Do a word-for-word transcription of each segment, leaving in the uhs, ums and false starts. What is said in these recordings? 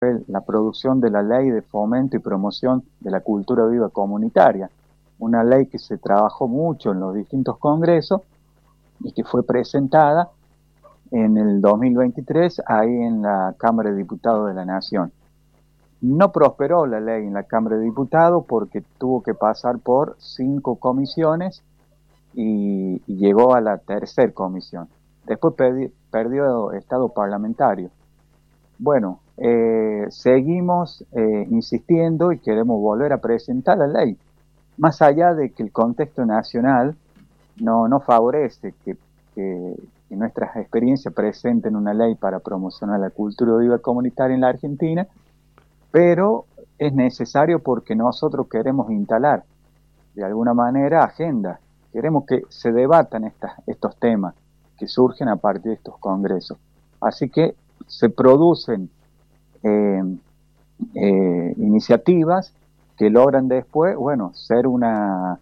la producción de la Ley de Fomento y Promoción de la Cultura Viva Comunitaria, una ley que se trabajó mucho en los distintos congresos y que fue presentada en el dos mil veintitrés ahí en la Cámara de Diputados de la Nación. No prosperó la ley en la Cámara de Diputados porque tuvo que pasar por cinco comisiones y, y llegó a la tercera comisión. Después perdi, perdió estado parlamentario. Bueno, eh, seguimos eh, insistiendo y queremos volver a presentar la ley, más allá de que el contexto nacional no, no favorece que, que, que nuestras experiencias presenten una ley para promocionar la cultura viva comunitaria en la Argentina, pero es necesario porque nosotros queremos instalar de alguna manera agenda, queremos que se debatan estas, estos temas que surgen a partir de estos congresos. Así que se producen eh, eh, iniciativas que logran después, bueno, ser una,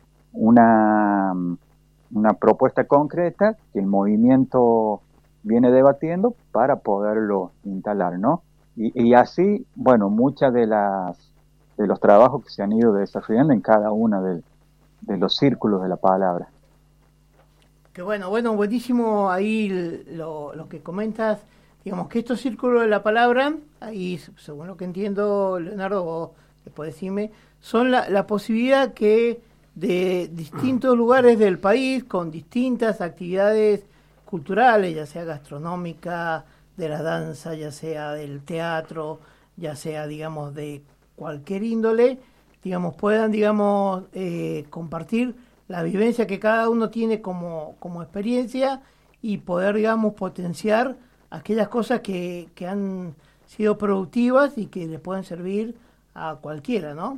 una, una propuesta concreta que el movimiento viene debatiendo para poderlo instalar, ¿no? Y, y así, bueno, muchas de las de los trabajos que se han ido desarrollando en cada uno de, de los círculos de la palabra. Que bueno, bueno, buenísimo ahí lo, lo que comentas. Digamos que estos círculos de la palabra, ahí según lo que entiendo, Leonardo, vos después decime, son la, la posibilidad que de distintos lugares del país, con distintas actividades culturales, ya sea gastronómica, de la danza, ya sea del teatro, ya sea, digamos, de cualquier índole, digamos, puedan, digamos, eh, compartir la vivencia que cada uno tiene como, como experiencia y poder, digamos, potenciar aquellas cosas que, que han sido productivas y que le pueden servir a cualquiera, ¿no?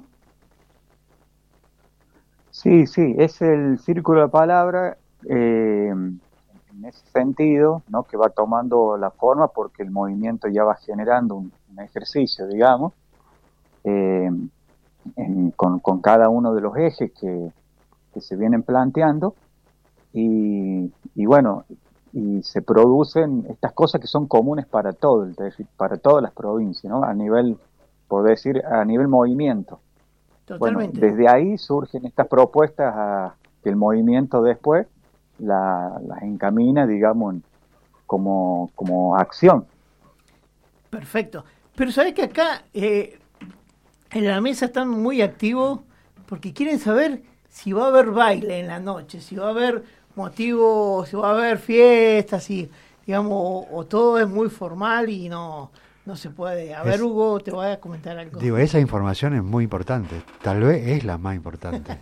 Sí, sí, es el círculo de palabra, eh, en ese sentido, ¿no? Que va tomando la forma porque el movimiento ya va generando un, un ejercicio, digamos, eh, en, con, con cada uno de los ejes que, que se vienen planteando y, y bueno, y se producen estas cosas que son comunes para todo el para todas las provincias, ¿no? A nivel, por decir, a nivel movimiento. Totalmente. Bueno, desde ahí surgen estas propuestas a que el movimiento después la, las encamina, digamos, como, como acción. Perfecto. Pero sabés que acá eh, en la mesa están muy activos porque quieren saber si va a haber baile en la noche, si va a haber motivo, si va a haber fiestas, si, digamos, o, o todo es muy formal y no, no se puede. A ver, Es, Hugo, te voy a comentar algo. Digo, esa información es muy importante, tal vez es la más importante.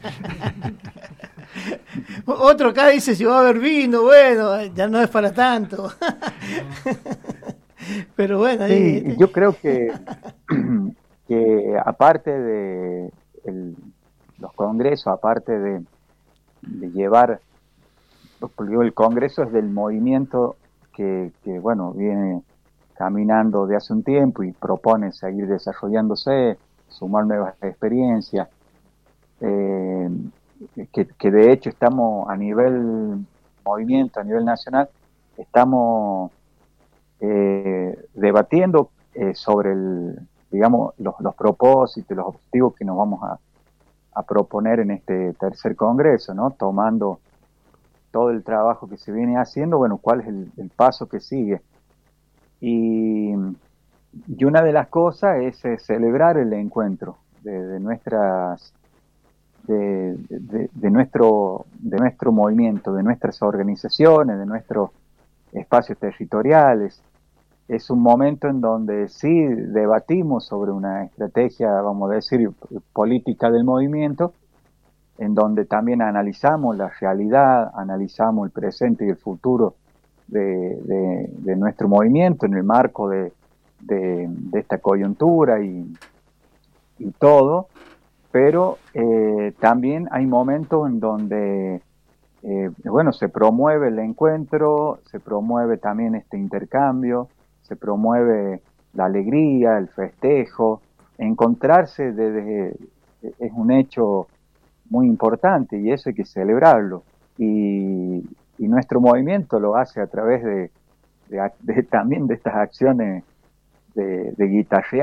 Otro acá dice si va a haber vino, bueno, ya no es para tanto. Pero bueno, sí, ahí... yo creo que, que aparte de el, los congresos, aparte de, de llevar, porque el congreso es del movimiento que, que, bueno, viene caminando de hace un tiempo y propone seguir desarrollándose, sumar nuevas experiencias, eh, que, que de hecho estamos a nivel movimiento, a nivel nacional, estamos eh, debatiendo eh, sobre el, digamos, los, los propósitos, los objetivos que nos vamos a, a proponer en este tercer congreso, ¿no? Tomando todo el trabajo que se viene haciendo, bueno, cuál es el, el paso que sigue. Y, y una de las cosas es, es celebrar el encuentro de, de nuestras de, de, de nuestro de nuestro movimiento, de nuestras organizaciones, de nuestros espacios territoriales. Es un momento en donde sí debatimos sobre una estrategia, vamos a decir, política del movimiento, en donde también analizamos la realidad, analizamos el presente y el futuro de, de, de nuestro movimiento en el marco de, de, de esta coyuntura y, y todo, pero eh, también hay momentos en donde eh, bueno, se promueve el encuentro, se promueve también este intercambio, se promueve la alegría, el festejo, encontrarse desde, es un hecho muy importante y eso hay que celebrarlo. Y, y nuestro movimiento lo hace a través de, de, de también de estas acciones de, de guitarrear